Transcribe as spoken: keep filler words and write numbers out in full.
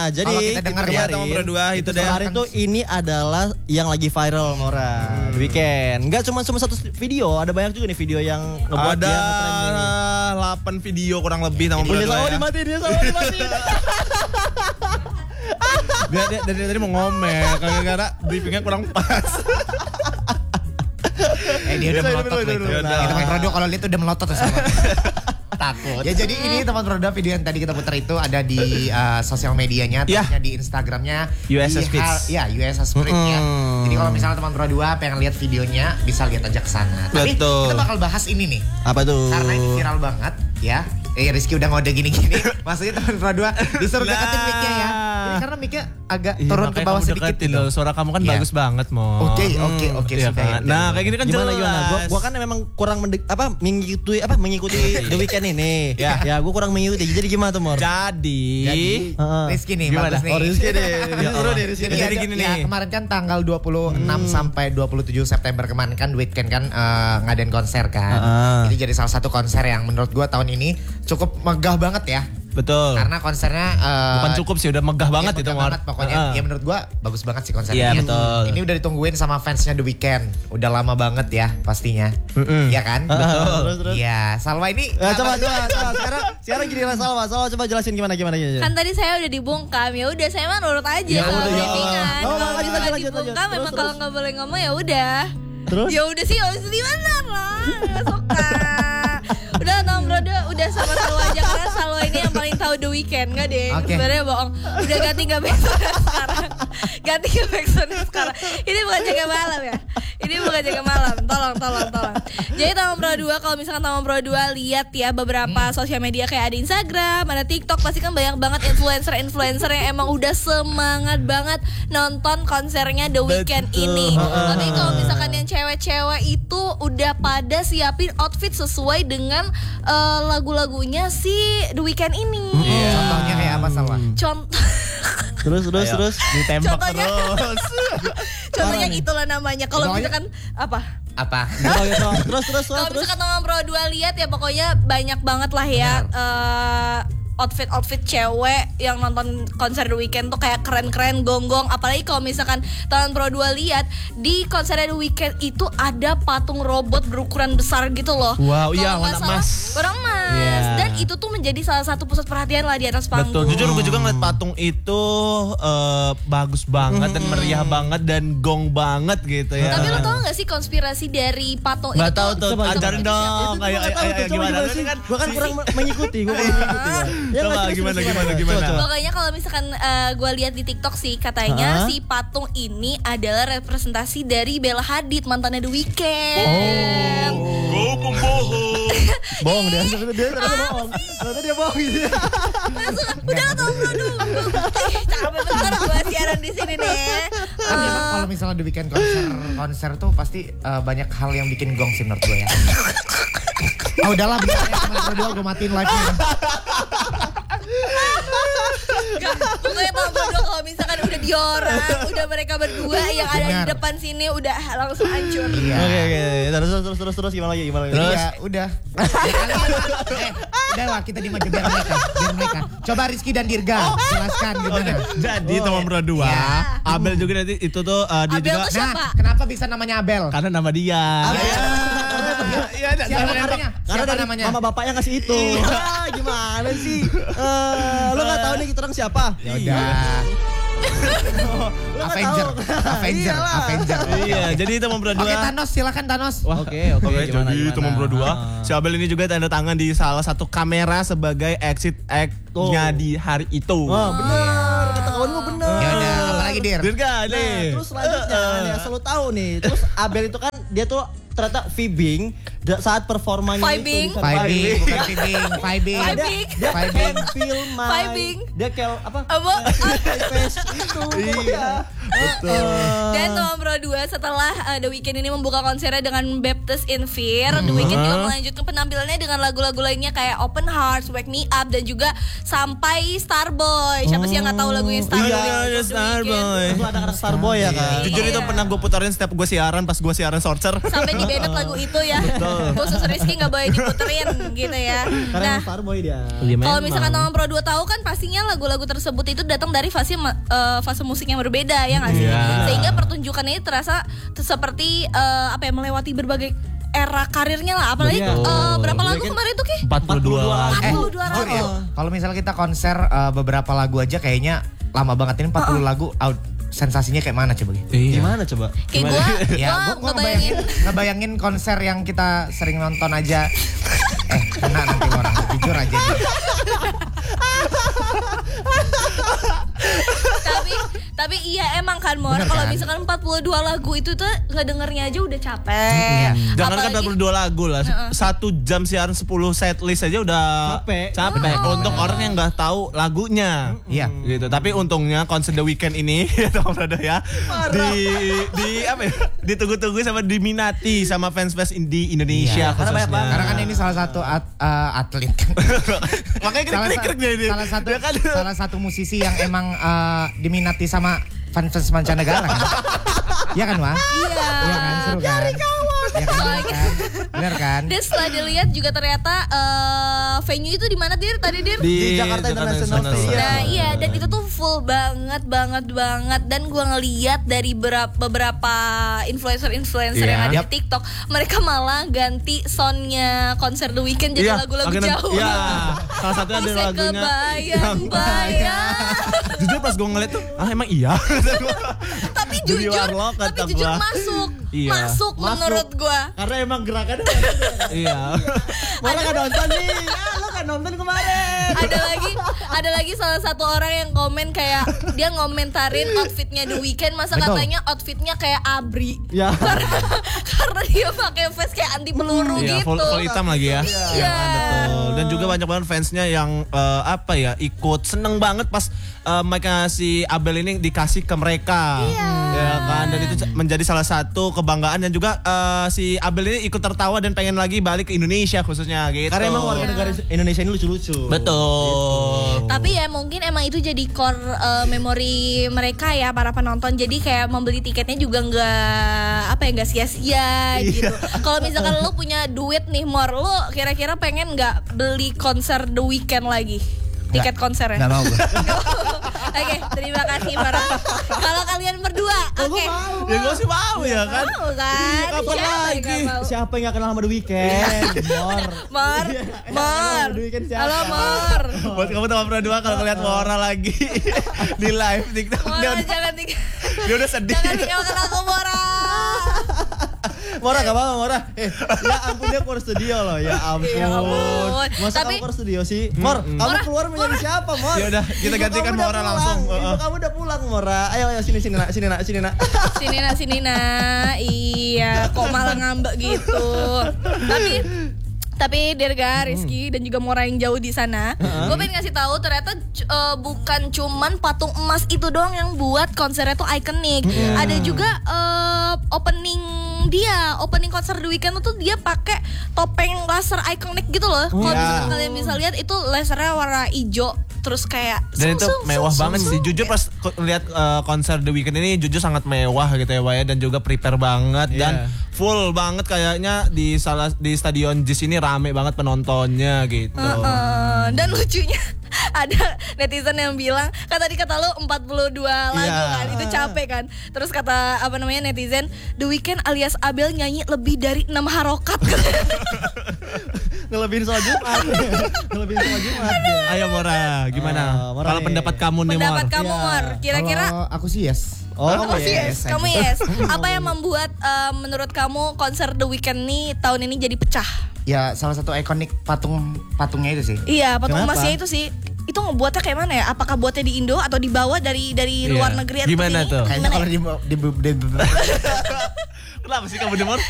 Nah, jadi kalau kita dengar ya Teman Pro dua itu deh. Hari itu ini adalah yang lagi viral Mora hmm. Weekend. Enggak cuma cuma satu video, ada banyak juga nih video yang ngebuat ada dia nge-trend ini. delapan video kurang lebih Teman Pro Ini dua. sama Ya. dimatiin, dia sama dimatiin. Dia dia dari tadi mau ngomel gara-gara briefingnya kurang pas. Eh dia udah melotot loh itu. Nah, teman Pro dua kalau lihat udah melotot tuh sama. Takut. Ya jadi ini teman Pro dua video yang tadi kita putar itu ada di uh, sosial medianya, tepatnya di Instagramnya U S S di Kids. Ya U S S Kids ya. Jadi kalau misalnya teman Pro dua pengen lihat videonya bisa lihat aja ke sana. Tapi Betul. kita bakal bahas ini nih. Apa tuh? Karena ini viral banget ya. Eh Rizky udah ngode gini-gini. Maksudnya teman Pro dua disuruh deketin mic-nya ya. Ini karena mic-nya agak Iya, turun ke bawah kamu sedikit deketin gitu. loh. Suara kamu kan Iya. bagus banget, Mo. Oke, oke, oke, Iya sudah kan? ya. Nah, kayak gini kan Gimana jelas. gimana? Gua gua kan memang kurang mendek, apa mengikuti apa mengikuti The Weeknd ini. Ya. Ya, gua kurang mengikuti. Jadi gimana tuh, Mor? Jadi, Jadi Heeh. Rizky nih Gimana? bagus nih. Oh, Rizky deh. Ya Seru Allah. deh Rizky. Jadi, Jadi ada- gini ya, nih. kemarin kan tanggal dua puluh enam sampai dua puluh tujuh September kemarin kan Weekend kan uh, ngadain konser kan. Uh-uh. Jadi jadi salah satu konser yang menurut gua tahun ini cukup megah banget ya. betul. Karena konsernya uh, Bukan cukup sih, udah megah ya, banget megah itu, Mor. banget pokoknya. Heeh. Ya menurut gua bagus banget sih konsernya. Iya, Ya. betul. Ini udah ditungguin sama fansnya The Weeknd. Udah lama banget ya pastinya. Mm-mm. Iya kan? Betul. Terus, terus. Iya, Salwa ini Eh, coba coba coba sekarang sekarang gini lah Salwa. Salwa coba jelasin gimana gimana gimana. Kan tadi saya udah dibungkam, ya udah saya mah nurut aja Ya sama udah, ya ini Allah. kan. Oh, Kalau lanjut, misalnya lanjut, lanjut, dibungkam lanjut. memang Terus, kalau terus. nggak boleh ngomong ya udah. Terus? Ya udah sih, harus di mana lah? Nggak suka. Udah Tom Brodo udah sama Salwa aja karena Salwa ini yang paling tahu The Weeknd, nggak deh? Oke. Sebenarnya bohong. Udah ganti ke backsound sekarang. Ganti ke backsound sekarang. Ini bukan jaga malam ya. Ini bukan jaga malam. Tolong, tolong, tolong. Jadi Taman Pro dua kalau misalkan Taman Pro dua lihat ya beberapa Hmm. sosial media kayak ada Instagram, ada TikTok, pasti kan banyak banget influencer-influencer yang emang udah semangat banget nonton konsernya The Weeknd ini. Tapi kalau misalkan yang cewek-cewek itu udah pada siapin outfit sesuai dengan eh, lagu-lagunya si The Weeknd ini. contohnya kayak apa Salwa? Contoh Terus terus Ayo, terus. ditembak Contohnya- terus. contohnya itulah namanya. Kalau Pokoknya- misalkan apa? Apa? Oh, gitu. Terus terus Kalau terus. misalkan Taman Pro dua lihat ya pokoknya banyak banget lah ya eh, outfit-outfit cewek yang nonton konser The Weeknd tuh kayak keren-keren, gonggong. Apalagi kalau misalkan Taman Pro dua lihat di konser The Weeknd itu ada patung robot berukuran besar gitu loh. Wow, Kalau iya, nggak warna salah, emas. warna emas. Iya. Dan itu tuh menjadi salah satu pusat perhatian lah di atas panggung. Betul, jujur gue juga ngeliat patung itu eh, bagus banget dan meriah banget dan gong banget gitu ya. Tapi lo tau gak sih konspirasi dari patung Nggak itu? tahu tuh, Coba, ajarin coba. dong. Ayo, ayo, ayo, ayo, gimana? Ini kan Gua kan kurang mengikuti, gua kurang mengikuti. gua. Ya, Coba, nggak, terus, gimana, terus, gimana, Coba, gimana? coba. Pokoknya kalau misalkan gue lihat di TikTok sih katanya Hah? si patung ini adalah representasi dari Bella Hadid mantannya The Weeknd. Kau pembohong. Bohong dia, dia dia ternyata bohong. Ternyata dia bohong gitu. Udah tau dulu. Cakep bentar gue siaran di sini deh. Tapi emang kalau misalnya The Weeknd konser konser tuh pasti uh, banyak hal yang bikin gong sih menurut gue ya. Ah udahlah biasanya teman berdua gue matiin live-nya. Gak, pokoknya tau berdua kalau misalkan udah diorang, udah mereka berdua yang ada di Benar. depan sini udah langsung hancur. Iya. Oke oke, terus terus terus terus gimana lagi gimana lagi? Terus ya udah. Ya, kalian- eh, udah lah kita diem aja biar mereka, biar mereka. Coba Rizky dan Dirga jelaskan gimana. Jadi Taman Pro dua, Ya. Abel juga nanti itu tuh eh, dia Abel juga tuh siapa? Nah, kenapa bisa namanya Abel? karena nama dia. Iya, ada Siapa namanya. namanya? Karena Siapa dari namanya? mama bapaknya ngasih itu. Ah, gimana sih? Eh, lo nggak tahu nih kita orang siapa? Ya udah. Lo nggak Avenger, tahu. Avenger, Iyalah. Avenger. Iya, jadi Taman Pro Oke dua. Thanos, silakan Thanos. Wah, Oke, oke, Oke, gimana, jadi gimana? Taman Pro dua, Ah. si Abel ini juga tanda tangan di salah satu kamera sebagai exit act-nya Tuh. di hari itu. Wah, benar. Kata kawan gua benar. Ya udah, apa lagi Dir? Dirga Nah, nih. terus selanjutnya nih, asal lo tahu nih. Terus Abel itu kan dia tuh ternyata vibing da- saat performanya Vibing? itu. Vibing, bukan vibing, vibing. Dia, Vibing. dia Vibing. can feel my. Vibing. Dia kayak apa? Apa? My face itu. Iya, betul. Dan Taman Pro dua setelah uh, The Weeknd ini membuka konsernya dengan Baptist in Fear, The Weeknd juga melanjutkan penampilannya dengan lagu-lagu lainnya kayak Open Hearts, Wake Me Up, dan juga sampai Starboy. Siapa sih yang nggak tahu lagunya Starboy? Iya, The ada Weeknd. Starboy. Itu anak-anak Starboy ya kan. Jujur itu Iya. pernah gue putarin setiap gue siaran pas gue siaran Sorcer. Sampai di banned lagu itu ya. Betul. khusus Rizky nggak boleh diputerin gitu ya. Karena Nah, emang Starboy dia. Iya, kalau memang. misalkan teman Pro dua tahu kan pastinya lagu-lagu tersebut itu datang dari fase ma- eh, fase musik yang berbeda ya nggak sih? Iya. Sehingga pertunjukannya ini terasa t- seperti eh, apa ya melewati berbagai era karirnya lah. Apalagi Betul. eh, berapa lagu Weekend- kemarin tuh Ki? empat puluh dua lagu. empat puluh dua Oh, lagu. iya. Kalau misalnya kita konser uh, beberapa lagu aja kayaknya lama banget ini empat puluh lagu out. Sensasinya kayak mana coba gitu? Iya. Gimana coba? Kayak gue, Ya, gue gua, gua ngebayangin ngebayangin, ngebayangin konser yang kita sering nonton aja. Eh, kena nanti orang jujur aja. tapi tapi iya emang kan Mor, Bener kalau kan? misalkan empat puluh dua lagu itu tuh ngedengernya aja udah capek. Iya. Jangan kan Apalagi- empat puluh dua lagu lah. Satu jam siaran sepuluh set list aja udah Capek. Capek. Untuk orang yang nggak tahu lagunya. Iya. Gitu. Tapi untungnya konser The Weeknd ini teman Prado ya. Di di apa ya? Ditunggu-tunggu sama diminati sama fans-fans di Indonesia Iya, karena banyak khususnya. banget. Karena kan ini salah satu at- uh, atlet kan. Makanya salah, krik-krik dia ini. salah satu Ya kan? salah satu musisi yang emang uh, diminati sama fans-fans mancanegara kan. Iya kan, Wah? Iya. Iya kan, seru kan? Iya kan, bener kan? Bener kan? Dan setelah dilihat juga ternyata eh, venue itu di mana Dir? Tadi Dir? Di Jakarta International Stadium. Nah iya, dan itu tuh full banget banget banget. Dan gua ngeliat dari berapa, beberapa influencer-influencer yang Iya. ada Yap. di TikTok, mereka malah ganti soundnya konser The Weeknd jadi lagu-lagu makin- jauh. Iya. Salah satunya ada Bisa lagunya. kebayang-bayang. Jujur pas gue ngeliat tuh, ah emang iya. Tapi Jadi jujur, warlock tapi kata jujur gua. masuk, Iya. masuk menurut gua. Karena emang gerakannya Iya. Mana gak nonton nih? Ah, lo gak nonton kemarin. Ada lagi, ada lagi salah satu orang yang komen kayak dia ngomentarin outfitnya The Weeknd, masa Betul. katanya outfitnya kayak abri. Ya. karena, karena dia pakai vest kayak anti peluru Iya, gitu. full, full hitam lagi ya. Iya. Betul. Dan juga banyak banget fansnya yang eh, apa ya ikut seneng banget pas eh, mereka si Abel ini dikasih ke mereka. Iya. Ya kan, dan itu menjadi salah satu kebanggaan dan juga eh, si Abel ini ikut tertawa dan pengen lagi balik ke Indonesia khususnya gitu. Karena emang warga negara Indonesia ini lucu-lucu. Betul. Tapi ya mungkin emang itu jadi core uh, memori mereka ya para penonton. Jadi kayak membeli tiketnya juga nggak apa ya nggak sia-sia gitu. Kalau misalkan lu punya duit nih Mor, lu kira-kira pengen nggak beli konser The Weeknd lagi? Tiket konsernya. Gak mau gue. Oke, terima kasih para. Kalau kalian berdua, oke. Ya gue sih mau ya kan. Mau kan? Iya, kapan Siapa yang lagi? nggak mau? Siapa yang gak kenal sama The Weeknd? Mor. Mor, Mor. The Weeknd siapa? Halo Mor. Buat kamu teman berdua kalau ngeliat Mora lagi di live TikTok dia, Mor udah- jangan tinggal. dia udah sedih. Jangan tinggalkan aku Mora. Mora gak apa-apa Mora. Eh, ya ampun dia keluar studio loh. Ya ampun. Ya ampun. Masa Tapi- kamu keluar studio sih? Mor, kamu Mora, keluar menjadi siapa Mor? Ya udah, kita Ibu gantikan kamu udah Mora pulang. langsung. Ibu Heeh. kamu udah pulang Mora. Ayo ayo sini sini nak sini nak sini nak. Sini nak, sini nak. Iya, kok malah ngambek gitu. Tapi tapi Dirga, Rizky dan juga Mora yang jauh di sana, gue pengen ngasih tahu ternyata c- eh, bukan cuman patung emas itu doang yang buat konsernya tuh ikonik. Ada juga eh, opening dia, opening konser The Weeknd tuh dia pakai topeng laser ikonik gitu loh. Kalau Iya. misalkan kalian bisa lihat itu lasernya warna hijau terus kayak Dan itu sung, sung, mewah sung, banget sung, sih. sung. Jujur pas ko- lihat eh, konser The Weeknd ini jujur sangat mewah gitu ya, Waya, dan juga prepare banget dan Iya. full banget kayaknya di salah di stadion Jis ini rame banget penontonnya gitu. Heeh. Dan lucunya ada netizen yang bilang kan tadi kata lu empat puluh dua lagu Iya. kan, itu capek kan. Terus kata apa namanya netizen, The Weeknd alias Abel nyanyi lebih dari enam harokat. Ngelebihin soal Jumat. Ngelebihin soal Jumat. Ayo Mora, gimana? Ah, Mora Kalau nih. pendapat kamu nih, Mor? Pendapat kamu Iya. Mor, kira-kira Kalau aku sih yes. Oh, kamu yes. yes, kamu yes. Apa yang membuat eh, menurut kamu konser The Weeknd nih tahun ini jadi pecah? Ya salah satu ikonik patung patungnya itu sih. Iya, patung Kenapa? emasnya itu sih. Itu ngebuatnya kayak mana ya? Apakah buatnya di Indo atau dibawa dari dari Iya. luar negeri atau Gimana ini? tuh? Kayaknya Gimana kalau ya? di, di, di, di Kenapa sih kamu demor?